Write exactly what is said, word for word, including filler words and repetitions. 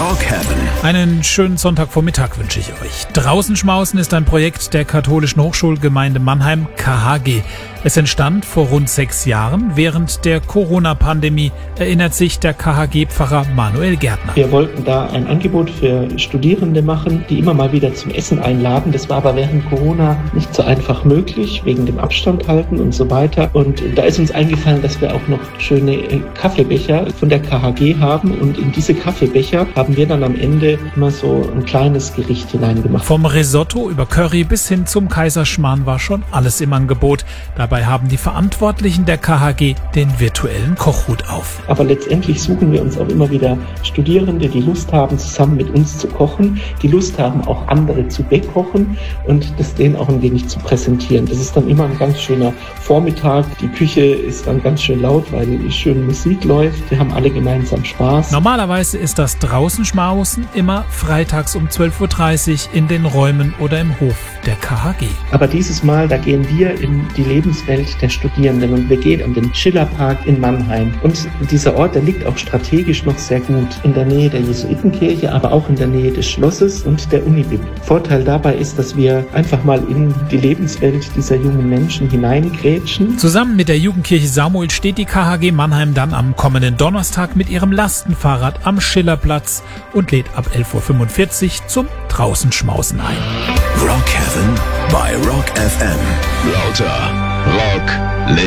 Rock Heaven. Einen schönen Sonntagvormittag wünsche ich euch. Draußen schmausen ist ein Projekt der katholischen Hochschulgemeinde Mannheim K H G. Es entstand vor rund sechs Jahren während der Corona-Pandemie, erinnert sich der K H G-Pfarrer Manuel Gärtner. Wir wollten da ein Angebot für Studierende machen, die immer mal wieder zum Essen einladen. Das war aber während Corona nicht so einfach möglich, wegen dem Abstand halten und so weiter. Und da ist uns eingefallen, dass wir auch noch schöne Kaffeebecher von der K H G haben. Und in diese Kaffeebecher haben wir dann am Ende immer so ein kleines Gericht hineingemacht. Vom Risotto über Curry bis hin zum Kaiserschmarrn war schon alles im Angebot. Dabei haben die Verantwortlichen der K H G den virtuellen Kochhut auf. Aber letztendlich suchen wir uns auch immer wieder Studierende, die Lust haben, zusammen mit uns zu kochen, die Lust haben, auch andere zu bekochen und das denen auch ein wenig zu präsentieren. Das ist dann immer ein ganz schöner Vormittag. Die Küche ist dann ganz schön laut, weil schön Musik läuft. Wir haben alle gemeinsam Spaß. Normalerweise ist das draußen schmausen immer freitags um zwölf Uhr dreißig in den Räumen oder im Hof der K H G. Aber dieses Mal, da gehen wir in die Lebenswelt der Studierenden und wir gehen an den Schillerpark in Mannheim. Und dieser Ort, der liegt auch strategisch noch sehr gut in der Nähe der Jesuitenkirche, aber auch in der Nähe des Schlosses und der Unibib. Vorteil dabei ist, dass wir einfach mal in die Lebenswelt dieser jungen Menschen hineingrätschen. Zusammen mit der Jugendkirche Samuel steht die K H G Mannheim dann am kommenden Donnerstag mit ihrem Lastenfahrrad am Schillerplatz und lädt ab elf Uhr fünfundvierzig zum Draußenschmausen ein. Rock Heaven bei Rock F M. Lauter Rock